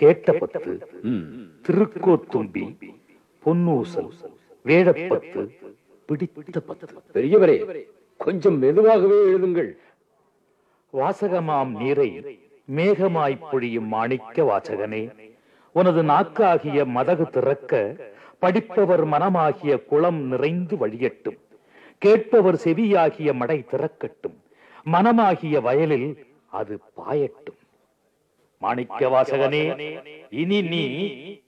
கேட்ட பத்து, திருக்கோத்தும்பி, பொன்னூசல், வேழப்பத்து, பிடித்த பத்து. பெரியவரே, கொஞ்சம் மெதுவாகவே எழுதுங்கள். வாசகமாம் நீரை மேகமாய் பொழியும் மாணிக்க வாசகனே, உனது நாக்காகிய மதகு திறக்க படிப்பவர் மனமாகிய குளம் நிறைந்து வழியட்டும், கேட்பவர் செவியாகிய மடை திறக்கட்டும், மனமாகிய வயலில் அது பாயட்டும். மாணிக்க வாசகனே, இனி நீ